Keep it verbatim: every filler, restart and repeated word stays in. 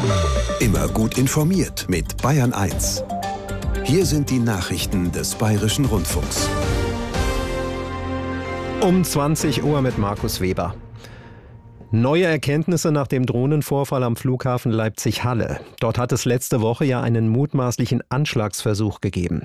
Immer gut informiert mit Bayern eins. Hier sind die Nachrichten des Bayerischen Rundfunks. Um zwanzig Uhr mit Markus Weber. Neue Erkenntnisse nach dem Drohnenvorfall am Flughafen Leipzig-Halle. Dort hat es letzte Woche ja einen mutmaßlichen Anschlagsversuch gegeben.